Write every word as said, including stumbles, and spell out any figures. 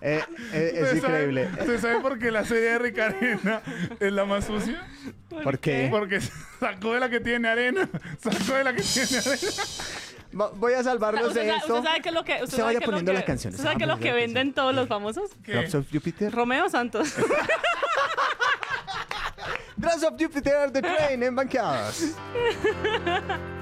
Eh, eh, es ¿Usted increíble. Sabe, ¿Usted sabe por qué la serie de Rick Arena es la más sucia? ¿Por qué? Porque sacó de la que tiene arena. Sacó de la que tiene arena. Va- Voy a salvarlos ¿Usted de sabe, esto. usted sabe que lo que usted Se sabe vaya que lo poniendo que- la canción. ¿Usted sabe que lo que venden todos los famosos? ¿Qué? Drops of Jupiter. Romeo Santos. Drops of Jupiter, The Train en Banqueadas.